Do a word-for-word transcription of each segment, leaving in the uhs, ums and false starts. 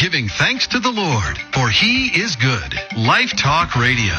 giving thanks to the Lord, for He is good. Life Talk Radio.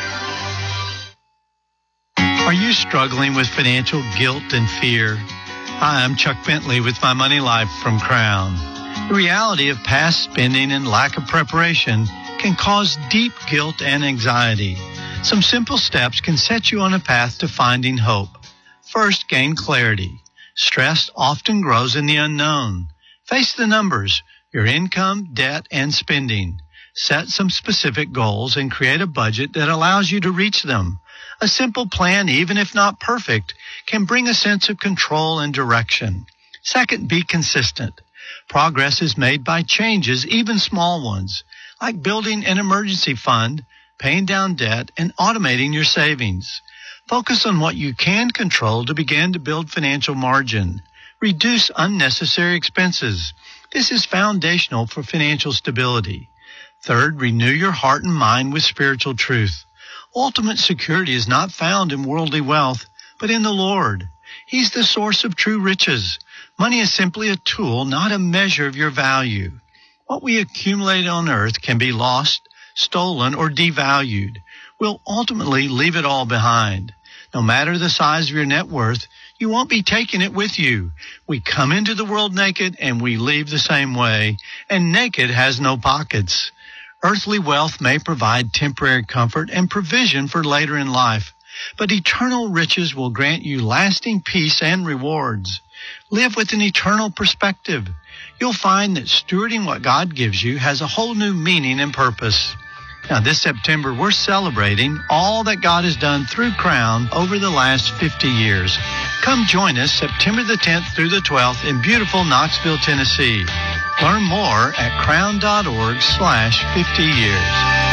Are you struggling with financial guilt and fear? Hi, I'm Chuck Bentley with My Money Life from Crown. The reality of past spending and lack of preparation can cause deep guilt and anxiety. Some simple steps can set you on a path to finding hope. First, gain clarity. Stress often grows in the unknown. Face the numbers, your income, debt, and spending. Set some specific goals and create a budget that allows you to reach them. A simple plan, even if not perfect, can bring a sense of control and direction. Second, be consistent. Progress is made by changes, even small ones, like building an emergency fund, paying down debt, and automating your savings. Focus on what you can control to begin to build financial margin. Reduce unnecessary expenses. This is foundational for financial stability. Third, renew your heart and mind with spiritual truth. Ultimate security is not found in worldly wealth, but in the Lord. He's the source of true riches. Money is simply a tool, not a measure of your value. What we accumulate on earth can be lost, stolen, or devalued. We'll ultimately leave it all behind. No matter the size of your net worth, you won't be taking it with you. We come into the world naked and we leave the same way, and naked has no pockets. Earthly wealth may provide temporary comfort and provision for later in life, but eternal riches will grant you lasting peace and rewards. Live with an eternal perspective. You'll find that stewarding what God gives you has a whole new meaning and purpose. Now, this September, we're celebrating all that God has done through Crown over the last fifty years. Come join us September the tenth through the twelfth in beautiful Knoxville, Tennessee. Learn more at crown.org slash 50 years.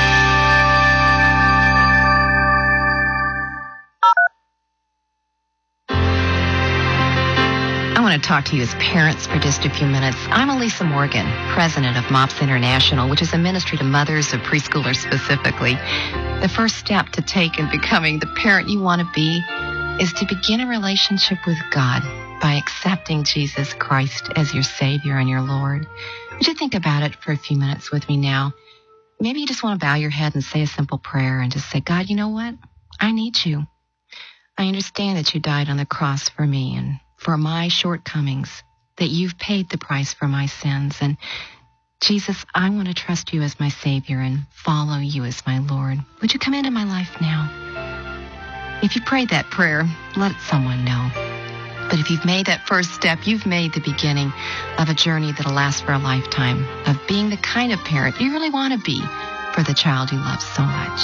I want to talk to you as parents for just a few minutes. I'm Elisa Morgan, president of MOPS International, which is a ministry to mothers of preschoolers specifically. The first step to take in becoming the parent you want to be is to begin a relationship with God by accepting Jesus Christ as your Savior and your Lord. Would you think about it for a few minutes with me now? Maybe you just want to bow your head and say a simple prayer and just say, God, you know what? I need you. I understand that you died on the cross for me and for my shortcomings, that you've paid the price for my sins. And Jesus, I want to trust you as my Savior and follow you as my Lord. Would you come into my life now? If you prayed that prayer, let someone know. But if you've made that first step, you've made the beginning of a journey that'll last for a lifetime, of being the kind of parent you really want to be for the child you love so much.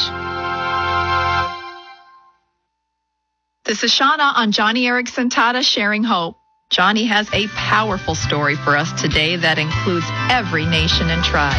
This is Shauna on Johnny Erickson Tata Sharing Hope. Johnny has a powerful story for us today that includes every nation and tribe.